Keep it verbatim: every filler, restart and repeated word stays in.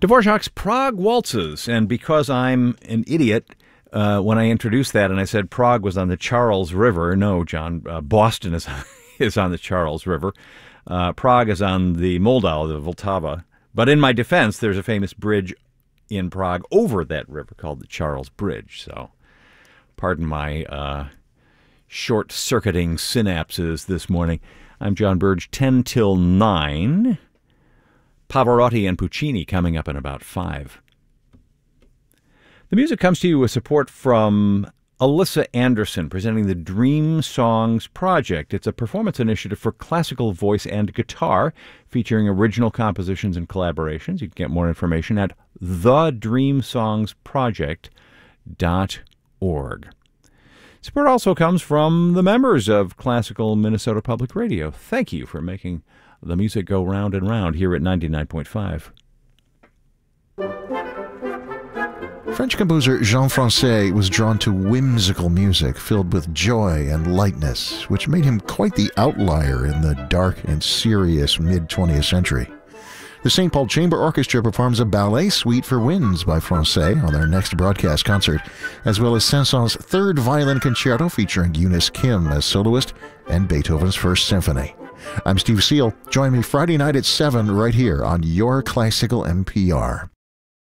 Dvorak's Prague Waltzes, and because I'm an idiot, uh, when I introduced that and I said Prague was on the Charles River, no, John, uh, Boston is, is on the Charles River. Uh, Prague is on the Moldau, the Vltava. But in my defense, there's a famous bridge in Prague over that river called the Charles Bridge. So pardon my uh, short-circuiting synapses this morning. I'm John Burge, ten till nine. Pavarotti and Puccini coming up in about five. The music comes to you with support from Alyssa Anderson, presenting the Dream Songs Project. It's a performance initiative for classical voice and guitar, featuring original compositions and collaborations. You can get more information at the dream songs project dot org. Support also comes from the members of Classical Minnesota Public Radio. Thank you for making the music go round and round here at ninety-nine point five. French composer Jean Francais was drawn to whimsical music filled with joy and lightness, which made him quite the outlier in the dark and serious mid-twentieth century. The Saint Paul Chamber Orchestra performs a ballet suite for winds by Francais on their next broadcast concert, as well as Saint-Saëns' third violin concerto featuring Eunice Kim as soloist and Beethoven's First Symphony. I'm Steve Seal. Join me Friday night at seven right here on your Classical N P R.